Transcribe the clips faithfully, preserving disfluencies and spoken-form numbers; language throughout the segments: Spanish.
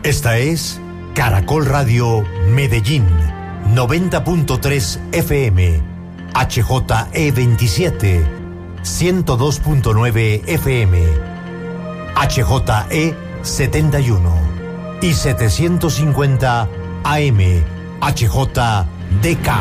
Esta es Caracol Radio Medellín, noventa punto tres F M, H J E veintisiete, ciento dos punto nueve F M, H J E setenta y uno y setecientos cincuenta A M, H J D K.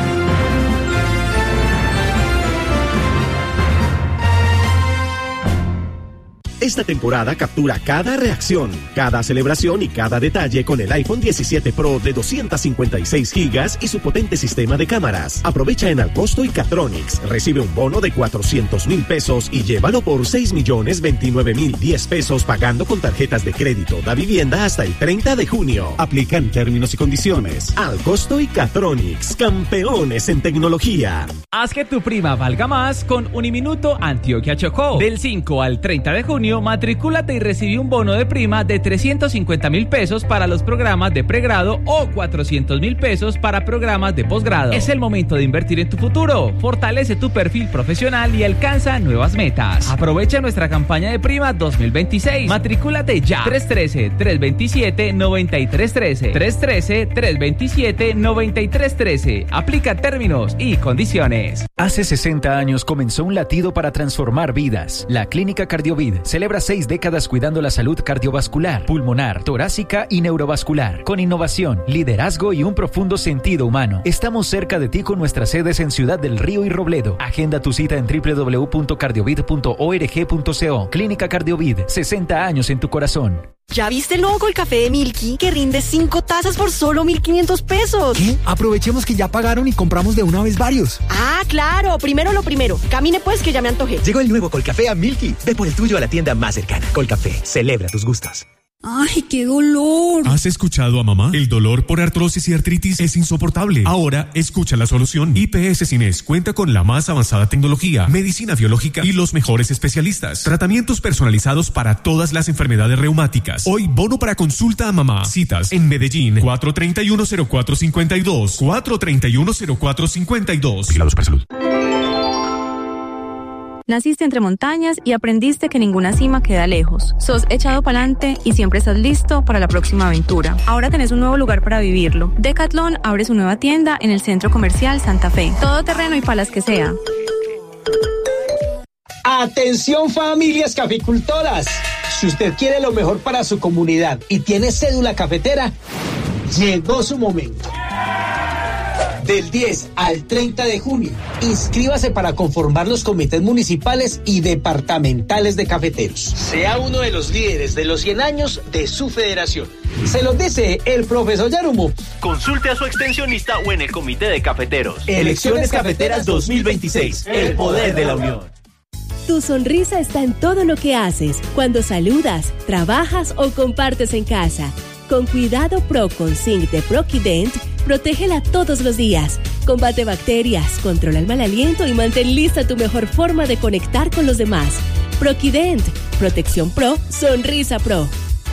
Esta temporada captura cada reacción, cada celebración y cada detalle con el iPhone diecisiete Pro de doscientos cincuenta y seis gigas y su potente sistema de cámaras. Aprovecha en Alcosto y Catronics. Recibe un bono de cuatrocientos mil pesos y llévalo por seis millones veintinueve mil diez pesos pagando con tarjetas de crédito da vivienda hasta el treinta de junio. Aplican términos y condiciones. Alcosto y Catronics, campeones en tecnología. Haz que tu prima valga más con Uniminuto Antioquia Chocó. Del cinco al treinta de junio, matricúlate y recibí un bono de prima de trescientos cincuenta mil pesos para los programas de pregrado o cuatrocientos mil pesos para programas de posgrado. Es el momento de invertir en tu futuro. Fortalece tu perfil profesional y alcanza nuevas metas. Aprovecha nuestra campaña de prima dos mil veintiséis. Matricúlate ya. tres uno tres, tres dos siete, nueve tres uno tres. tres uno tres, tres dos siete, nueve tres uno tres. Aplica términos y condiciones. Hace sesenta años comenzó un latido para transformar vidas. La Clínica Cardiovid celebra seis décadas cuidando la salud cardiovascular, pulmonar, torácica y neurovascular, con innovación, liderazgo y un profundo sentido humano. Estamos cerca de ti con nuestras sedes en Ciudad del Río y Robledo. Agenda tu cita en doble u doble u doble u punto cardiovid punto org punto co. Clínica Cardiovid, sesenta años en tu corazón. ¿Ya viste, loco, el café de Milky que rinde cinco tazas por solo mil quinientos pesos? ¿Qué? Aprovechemos que ya pagaron y compramos de una vez varios. Ah, claro. Primero lo primero. Camine pues que ya me antojé. Llegó el nuevo Colcafé a Milky. Ve por el tuyo a la tienda más cercana. Colcafé, celebra tus gustos. ¡Ay, qué dolor! ¿Has escuchado a mamá? El dolor por artrosis y artritis es insoportable. Ahora, escucha la solución. I P S Cines cuenta con la más avanzada tecnología, medicina biológica y los mejores especialistas. Tratamientos personalizados para todas las enfermedades reumáticas. Hoy, bono para consulta a mamá. Citas en Medellín, cuatro treinta y uno, cero cuatro cincuenta y dos. cuatro treinta y uno, cero cuatro cincuenta y dos. Vigilados para salud. Naciste entre montañas y aprendiste que ninguna cima queda lejos. Sos echado pa'lante y siempre estás listo para la próxima aventura. Ahora tenés un nuevo lugar para vivirlo. Decathlon abre su nueva tienda en el Centro Comercial Santa Fe. Todo terreno y palas que sea. Atención, familias caficultoras. Si usted quiere lo mejor para su comunidad y tiene cédula cafetera, llegó su momento. Del diez al treinta de junio, inscríbase para conformar los comités municipales y departamentales de cafeteros. Sea uno de los líderes de los cien años de su federación. Se los dice el profesor Yarumo. Consulte a su extensionista o en el comité de cafeteros. Elecciones Cafeteras dos mil veintiséis. El poder de la unión. Tu sonrisa está en todo lo que haces, cuando saludas, trabajas o compartes en casa. Con Cuidado Pro con Zinc de Proquident, protégela todos los días. Combate bacterias, controla el mal aliento y mantén lista tu mejor forma de conectar con los demás. Proquident, protección pro, sonrisa pro.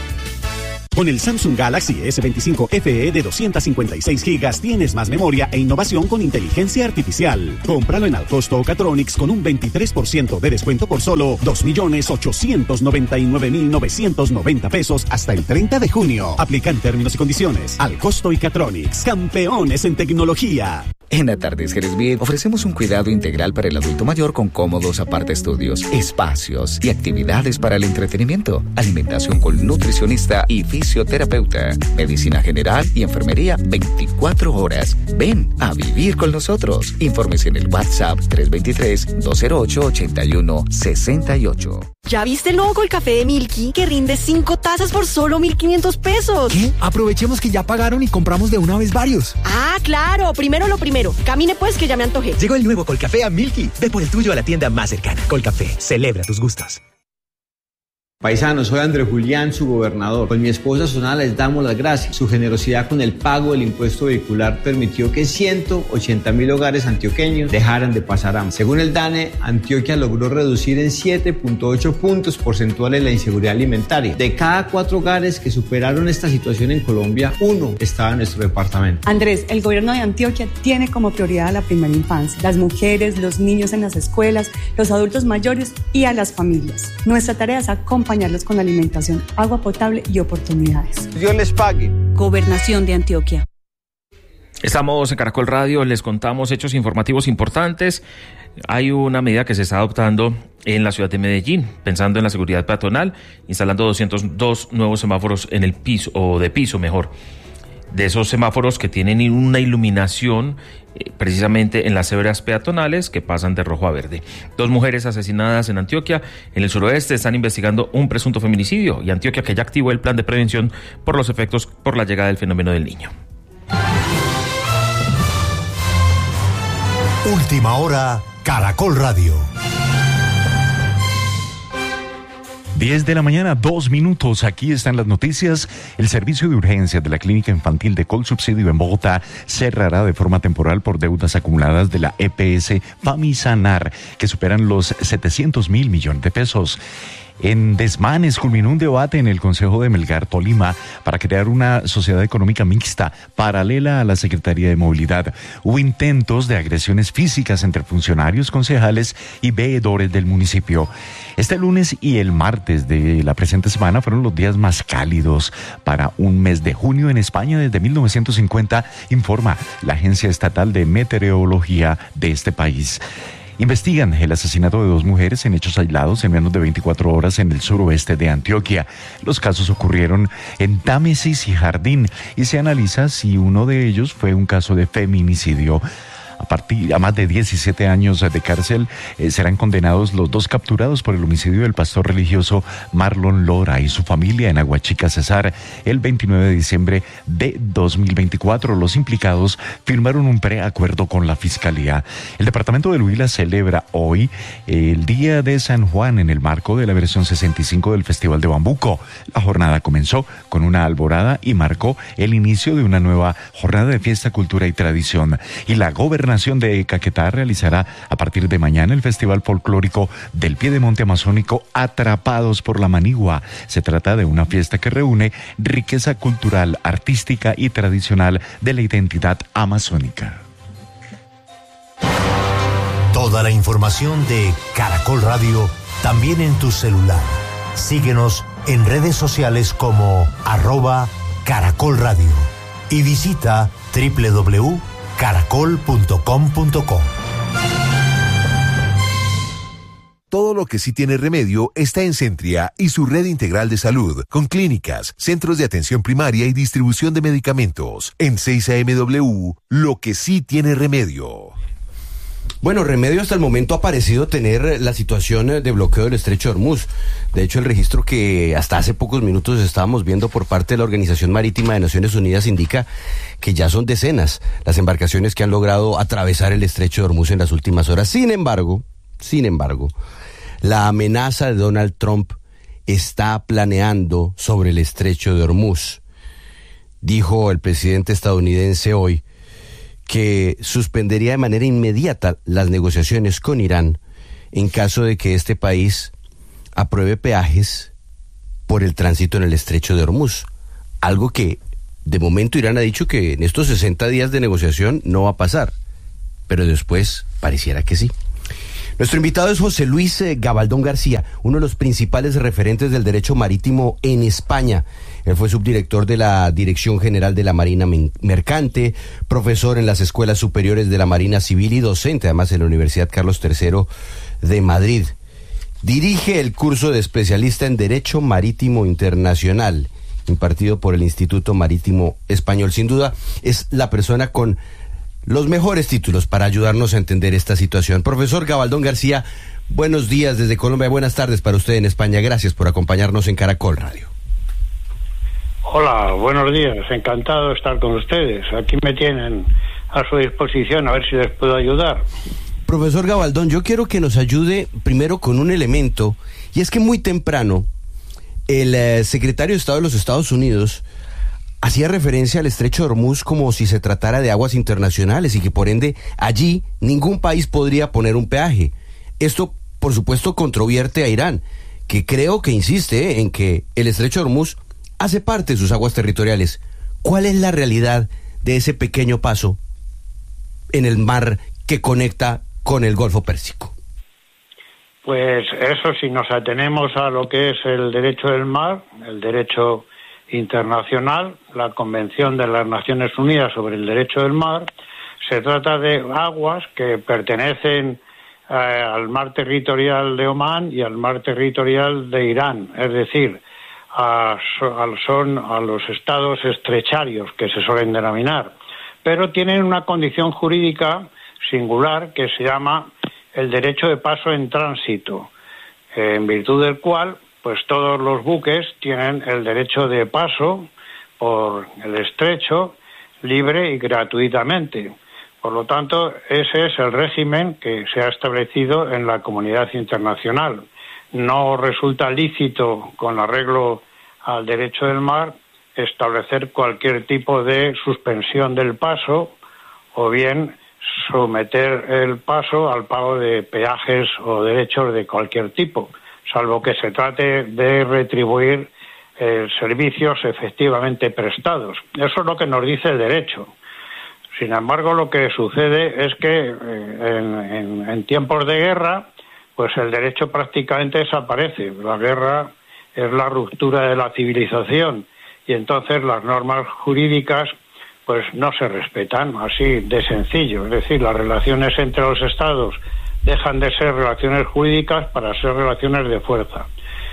Con el Samsung Galaxy S veinticinco F E de doscientos cincuenta y seis gigas tienes más memoria e innovación con inteligencia artificial. Cómpralo en Alcosto o Catronics con un veintitrés por ciento de descuento por solo dos millones ochocientos noventa y nueve mil novecientos noventa pesos hasta el treinta de junio. Aplican términos y condiciones. Alcosto y Catronics, campeones en tecnología. En Atardeceres Bien ofrecemos un cuidado integral para el adulto mayor con cómodos apartaestudios, espacios y actividades para el entretenimiento, alimentación con nutricionista y fisioterapeuta, medicina general y enfermería veinticuatro horas. Ven a vivir con nosotros. Informes en el WhatsApp tres dos tres, dos cero ocho, ocho uno seis ocho. ¿Ya viste, loco, el café de Milky que rinde cinco tazas por solo mil quinientos pesos? ¿Qué? Aprovechemos que ya pagaron y compramos de una vez varios. Ah, claro. Primero lo primero. Camine pues que ya me antojé. Llegó el nuevo Colcafé a Milky. Ve por el tuyo a la tienda más cercana. Colcafé, celebra tus gustos. Paisanos, soy Andrés Julián, su gobernador. Con mi esposa Sonala les damos las gracias. Su generosidad con el pago del impuesto vehicular permitió que ciento ochenta mil hogares antioqueños dejaran de pasar hambre. Según el DANE, Antioquia logró reducir en siete punto ocho puntos porcentuales la inseguridad alimentaria. De cada cuatro hogares que superaron esta situación en Colombia, uno estaba en nuestro departamento. Andrés, el gobierno de Antioquia tiene como prioridad a la primera infancia, las mujeres, los niños en las escuelas, los adultos mayores y a las familias. Nuestra tarea es acompañar acompañarlos con alimentación, agua potable y oportunidades. Dios les pague. Gobernación de Antioquia. Estamos en Caracol Radio, les contamos hechos informativos importantes. Hay una medida que se está adoptando en la ciudad de Medellín, pensando en la seguridad peatonal, instalando doscientos dos nuevos semáforos en el piso, o de piso mejor, de esos semáforos que tienen una iluminación eh, precisamente en las cebras peatonales que pasan de rojo a verde. Dos mujeres asesinadas en Antioquia, en el suroeste, están investigando un presunto feminicidio, y Antioquia que ya activó el plan de prevención por los efectos por la llegada del fenómeno del Niño. Última hora, Caracol Radio. diez de la mañana, dos minutos. Aquí están las noticias. El servicio de urgencias de la Clínica Infantil de Colsubsidio en Bogotá cerrará de forma temporal por deudas acumuladas de la E P S Famisanar, que superan los setecientos mil millones de pesos. En Desmanes culminó un debate en el Consejo de Melgar, Tolima, para crear una sociedad económica mixta paralela a la Secretaría de Movilidad. Hubo intentos de agresiones físicas entre funcionarios, concejales y veedores del municipio. Este lunes y el martes de la presente semana fueron los días más cálidos para un mes de junio en España desde mil novecientos cincuenta, informa la Agencia Estatal de Meteorología de este país. Investigan el asesinato de dos mujeres en hechos aislados en menos de veinticuatro horas en el suroeste de Antioquia. Los casos ocurrieron en Támesis y Jardín y se analiza si uno de ellos fue un caso de feminicidio. A partir a más de diecisiete años de cárcel eh, serán condenados los dos capturados por el homicidio del pastor religioso Marlon Lora y su familia en Aguachica, Cesar, el veintinueve de diciembre de dos mil veinticuatro. Los implicados firmaron un preacuerdo con la Fiscalía. El departamento del Huila celebra hoy el Día de San Juan en el marco de la versión sesenta y cinco del Festival de Bambuco. La jornada comenzó con una alborada y marcó el inicio de una nueva jornada de fiesta, cultura y tradición. Y la gobernación de Caquetá realizará a partir de mañana el Festival Folclórico del Piedemonte Amazónico Atrapados por la Manigua. Se trata de una fiesta que reúne riqueza cultural, artística y tradicional de la identidad amazónica. Toda la información de Caracol Radio también en tu celular. Síguenos en redes sociales como arroba Caracol Radio y visita doble u doble u doble u punto caracol punto com punto co. Todo lo que sí tiene remedio está en Centria y su red integral de salud, con clínicas, centros de atención primaria y distribución de medicamentos. En seis A M W, lo que sí tiene remedio. Bueno, remedio hasta el momento ha parecido tener la situación de bloqueo del Estrecho de Hormuz. De hecho, el registro que hasta hace pocos minutos estábamos viendo por parte de la Organización Marítima de Naciones Unidas indica que ya son decenas las embarcaciones que han logrado atravesar el Estrecho de Hormuz en las últimas horas. Sin embargo, sin embargo, la amenaza de Donald Trump está planeando sobre el Estrecho de Hormuz. Dijo el presidente estadounidense hoy que suspendería de manera inmediata las negociaciones con Irán en caso de que este país apruebe peajes por el tránsito en el Estrecho de Hormuz. Algo que de momento Irán ha dicho que en estos sesenta días de negociación no va a pasar, pero después pareciera que sí. Nuestro invitado es José Luis Gabaldón García, uno de los principales referentes del derecho marítimo en España. Él fue subdirector de la Dirección General de la Marina Mercante, profesor en las escuelas superiores de la Marina Civil y docente además en la Universidad Carlos tercero de Madrid. Dirige el curso de especialista en Derecho Marítimo Internacional, impartido por el Instituto Marítimo Español. Sin duda, es la persona con los mejores títulos para ayudarnos a entender esta situación. Profesor Gabaldón García, buenos días desde Colombia, buenas tardes para usted en España. Gracias por acompañarnos en Caracol Radio. Hola, buenos días, encantado de estar con ustedes. Aquí me tienen a su disposición, a ver si les puedo ayudar. Profesor Gabaldón, yo quiero que nos ayude primero con un elemento, y es que muy temprano el eh, secretario de Estado de los Estados Unidos hacía referencia al Estrecho de Hormuz como si se tratara de aguas internacionales y que por ende allí ningún país podría poner un peaje. Esto, por supuesto, controvierte a Irán, que creo que insiste en que el Estrecho de Hormuz hace parte de sus aguas territoriales. ¿Cuál es la realidad de ese pequeño paso en el mar que conecta con el Golfo Pérsico? Pues eso, si nos atenemos a lo que es el derecho del mar, el derecho internacional, la Convención de las Naciones Unidas sobre el Derecho del Mar, se trata de aguas que pertenecen eh, al mar territorial de Omán y al mar territorial de Irán, es decir, a, a, son a los estados estrecharios que se suelen denominar, pero tienen una condición jurídica singular que se llama el derecho de paso en tránsito, en virtud del cual pues todos los buques tienen el derecho de paso por el estrecho libre y gratuitamente. Por lo tanto, ese es el régimen que se ha establecido en la comunidad internacional. No resulta lícito, con arreglo al derecho del mar, establecer cualquier tipo de suspensión del paso o bien someter el paso al pago de peajes o derechos de cualquier tipo, salvo que se trate de retribuir eh, servicios efectivamente prestados. Eso es lo que nos dice el derecho. Sin embargo, lo que sucede es que eh, en, en, en tiempos de guerra, pues el derecho prácticamente desaparece. La guerra es la ruptura de la civilización y entonces las normas jurídicas pues no se respetan, así de sencillo. Es decir, las relaciones entre los estados dejan de ser relaciones jurídicas para ser relaciones de fuerza.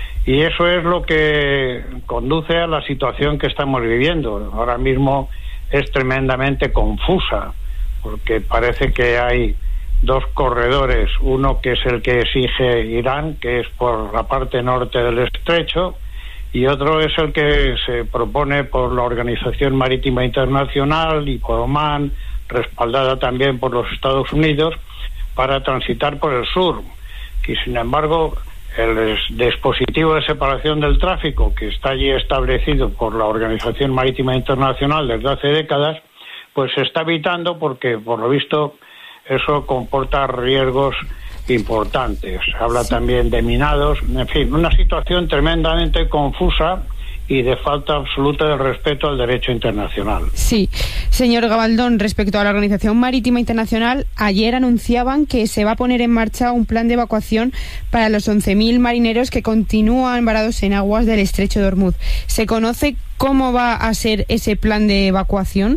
Y eso es lo que conduce a la situación que estamos viviendo. Ahora mismo es tremendamente confusa, porque parece que hay dos corredores, uno que es el que exige Irán, que es por la parte norte del estrecho, y otro es el que se propone por la Organización Marítima Internacional y por Omán, respaldada también por los Estados Unidos, para transitar por el sur. Y sin embargo, el dispositivo de separación del tráfico que está allí establecido por la Organización Marítima Internacional desde hace décadas, pues se está evitando porque, por lo visto, eso comporta riesgos importantes. Se habla sí. también de minados, en fin, una situación tremendamente confusa y de falta absoluta de respeto al derecho internacional. Sí, señor Gabaldón, respecto a la Organización Marítima Internacional, ayer anunciaban que se va a poner en marcha un plan de evacuación para los once mil marineros que continúan varados en aguas del estrecho de Hormuz. ¿Se conoce cómo va a ser ese plan de evacuación?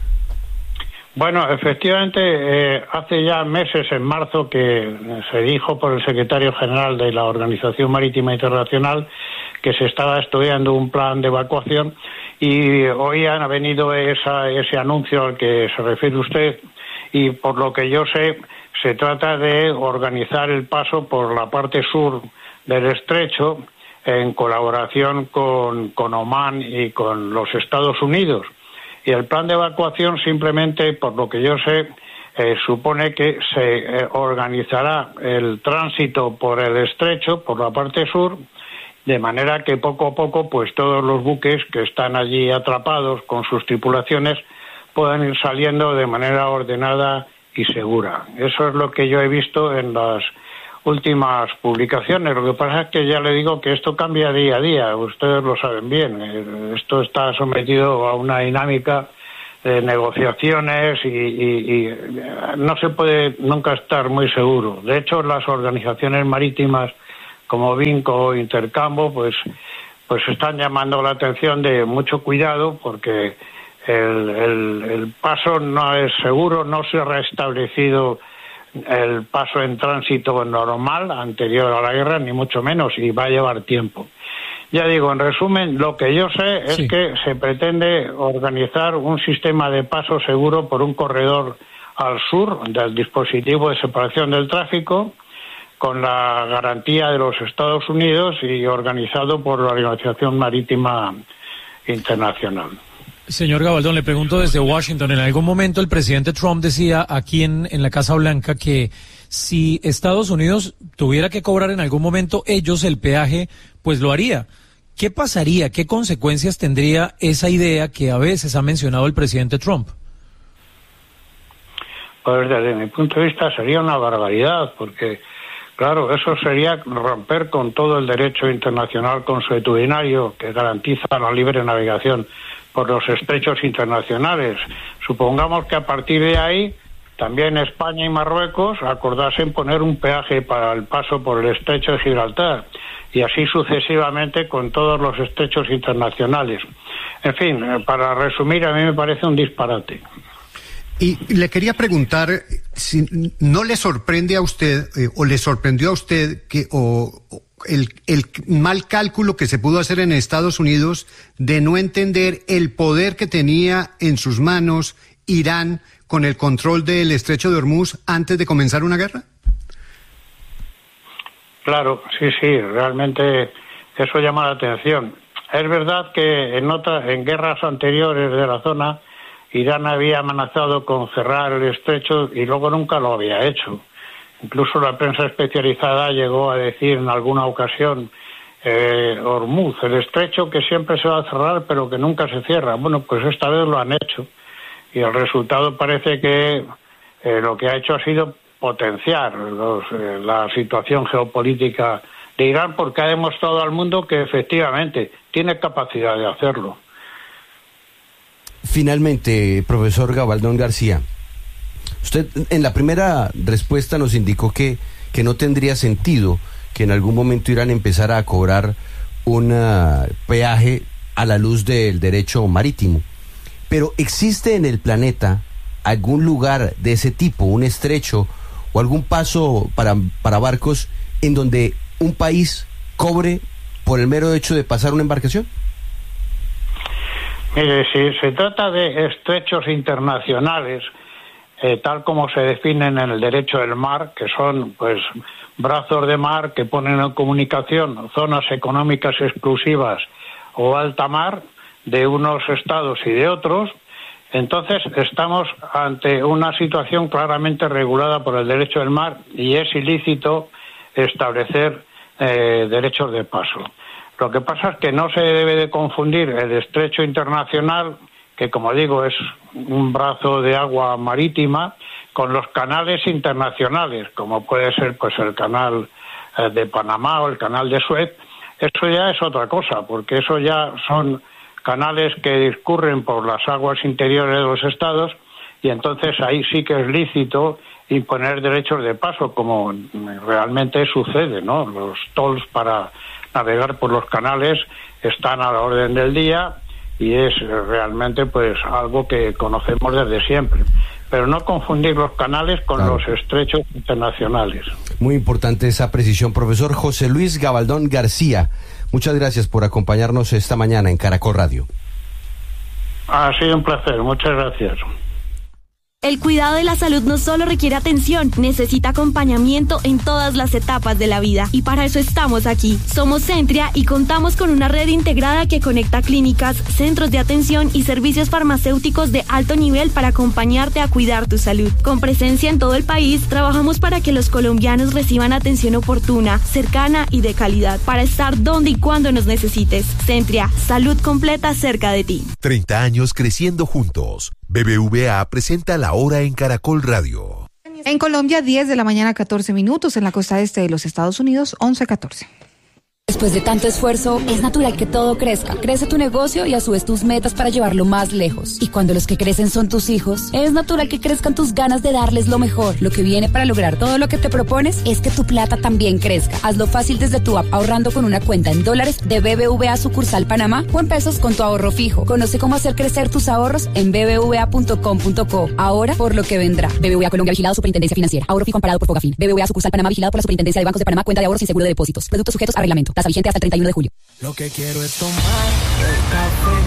Bueno, efectivamente, eh, hace ya meses, en marzo, que se dijo por el secretario general de la Organización Marítima Internacional que se estaba estudiando un plan de evacuación, y hoy ha venido esa, ese anuncio al que se refiere usted, y por lo que yo sé, se trata de organizar el paso por la parte sur del estrecho en colaboración con, con Omán y con los Estados Unidos. Y el plan de evacuación simplemente, por lo que yo sé, eh, supone que se eh, organizará el tránsito por el estrecho, por la parte sur, de manera que poco a poco pues todos los buques que están allí atrapados con sus tripulaciones puedan ir saliendo de manera ordenada y segura. Eso es lo que yo he visto en las últimas publicaciones. Lo que pasa es que ya le digo que esto cambia día a día, ustedes lo saben bien. Esto está sometido a una dinámica de negociaciones y, y, y no se puede nunca estar muy seguro. De hecho, las organizaciones marítimas como Vinco o Intercambo pues, pues están llamando la atención de mucho cuidado porque el, el, el paso no es seguro, no se ha restablecido el paso en tránsito normal anterior a la guerra, ni mucho menos, y va a llevar tiempo. Ya digo, en resumen, lo que yo sé es sí. que se pretende organizar un sistema de paso seguro por un corredor al sur del dispositivo de separación del tráfico, con la garantía de los Estados Unidos y organizado por la Organización Marítima Internacional. Señor Gabaldón, le pregunto desde Washington, en algún momento el presidente Trump decía aquí en, en la Casa Blanca que si Estados Unidos tuviera que cobrar en algún momento ellos el peaje, pues lo haría. ¿Qué pasaría? ¿Qué consecuencias tendría esa idea que a veces ha mencionado el presidente Trump? Pues desde mi punto de vista sería una barbaridad, porque claro, eso sería romper con todo el derecho internacional consuetudinario que garantiza la libre navegación por los estrechos internacionales. Supongamos que a partir de ahí también España y Marruecos acordasen poner un peaje para el paso por el estrecho de Gibraltar, y así sucesivamente con todos los estrechos internacionales. En fin, para resumir, a mí me parece un disparate. Y le quería preguntar si no le sorprende a usted, eh, o le sorprendió a usted que o, o el, el mal cálculo que se pudo hacer en Estados Unidos de no entender el poder que tenía en sus manos Irán con el control del estrecho de Hormuz antes de comenzar una guerra. Claro, sí, sí, realmente eso llama la atención. Es verdad que en otras, en guerras anteriores de la zona, Irán había amenazado con cerrar el estrecho y luego nunca lo había hecho. Incluso la prensa especializada llegó a decir en alguna ocasión, eh, Hormuz, el estrecho que siempre se va a cerrar pero que nunca se cierra. Bueno, pues esta vez lo han hecho y el resultado parece que eh, lo que ha hecho ha sido potenciar los, eh, la situación geopolítica de Irán, porque ha demostrado al mundo que efectivamente tiene capacidad de hacerlo. Finalmente, profesor Gabaldón García, usted en la primera respuesta nos indicó que, que no tendría sentido que en algún momento Irán empezara a cobrar un uh, peaje a la luz del derecho marítimo. Pero ¿existe en el planeta algún lugar de ese tipo, un estrecho o algún paso para, para barcos en donde un país cobre por el mero hecho de pasar una embarcación? Mire, si se trata de estrechos internacionales, eh, tal como se definen en el derecho del mar, que son pues brazos de mar que ponen en comunicación zonas económicas exclusivas o alta mar de unos estados y de otros, entonces estamos ante una situación claramente regulada por el derecho del mar y es ilícito establecer eh, derechos de paso. Lo que pasa es que no se debe de confundir el estrecho internacional, que como digo es un brazo de agua marítima, con los canales internacionales, como puede ser pues el canal eh, de Panamá o el canal de Suez. Eso ya es otra cosa, porque eso ya son canales que discurren por las aguas interiores de los estados y entonces ahí sí que es lícito imponer derechos de paso, como realmente sucede, ¿no? Los tolls para navegar por los canales están a la orden del día y es realmente pues algo que conocemos desde siempre. Pero no confundir los canales con claro. los estrechos internacionales. Muy importante esa precisión, profesor José Luis Gabaldón García. Muchas gracias por acompañarnos esta mañana en Caracol Radio. Ha sido un placer, muchas gracias. El cuidado de la salud no solo requiere atención, necesita acompañamiento en todas las etapas de la vida. Y para eso estamos aquí. Somos Centria y contamos con una red integrada que conecta clínicas, centros de atención y servicios farmacéuticos de alto nivel para acompañarte a cuidar tu salud. Con presencia en todo el país, trabajamos para que los colombianos reciban atención oportuna, cercana y de calidad, para estar donde y cuando nos necesites. Centria, salud completa cerca de ti. treinta años creciendo juntos. B B V A presenta La Hora en Caracol Radio. En Colombia, diez de la mañana, catorce minutos. En la costa este de los Estados Unidos, once catorce. Después de tanto esfuerzo, es natural que todo crezca. Crece tu negocio y a su vez tus metas para llevarlo más lejos. Y cuando los que crecen son tus hijos, es natural que crezcan tus ganas de darles lo mejor. Lo que viene para lograr todo lo que te propones es que tu plata también crezca. Hazlo fácil desde tu app, ahorrando con una cuenta en dólares de B B V A sucursal Panamá o en pesos con tu ahorro fijo. Conoce cómo hacer crecer tus ahorros en b b v a punto com punto co. Ahora por lo que vendrá. B B V A Colombia, vigilado Superintendencia Financiera. Ahorro fijo amparado por Fogafín. B B V A sucursal Panamá, vigilado por la Superintendencia de Bancos de Panamá. Cuenta de ahorros sin seguro de depósitos. Productos sujetos a reglamento. Tasa vigente hasta el treinta y uno de julio. Lo que quiero es tomar el café